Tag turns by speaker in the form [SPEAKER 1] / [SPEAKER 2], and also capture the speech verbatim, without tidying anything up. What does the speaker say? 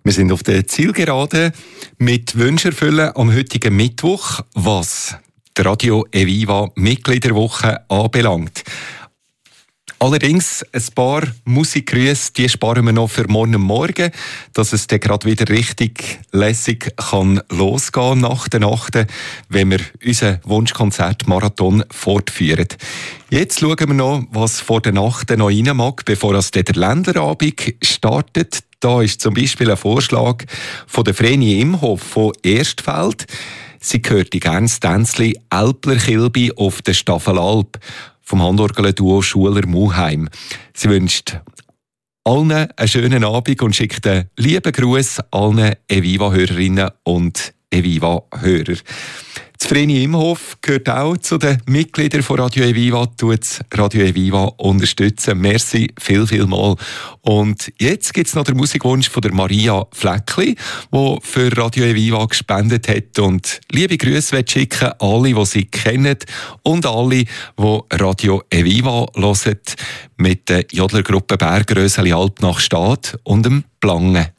[SPEAKER 1] Wir sind auf der Zielgerade mit Wünschen erfüllen am heutigen Mittwoch, was die Radio Eviva Mitgliederwoche anbelangt. Allerdings ein paar Musikgrüße, die sparen wir noch für morgen Morgen, dass es dann gerade wieder richtig lässig kann losgehen nach der Nacht, wenn wir unseren Wunschkonzert-Marathon fortführen. Jetzt schauen wir noch, was vor der Nacht noch rein mag, bevor es der Ländlerabend startet. Da ist zum Beispiel ein Vorschlag von der Vreni Imhof von Erstfeld. Sie hört die gerne das Tänzli «Älplerkilbi» auf der Staffelalp vom Handorgel-Duo Schuler Muheim. Sie wünscht allen einen schönen Abend und schickt einen lieben Gruß allen Eviva-Hörerinnen und Eviva-Hörer. Das Vreni Imhof gehört auch zu den Mitgliedern von Radio Eviva, tut Radio Eviva unterstützen. Merci viel, viel mal. Und jetzt gibt es noch den Musikwunsch von der Maria Fleckli, die für Radio Eviva gespendet hat. Und liebe Grüße schicken alle, die sie kennen und alle, die Radio Eviva hören, mit der Jodlergruppe Bergröseli Alp nach Stad und dem Plangen.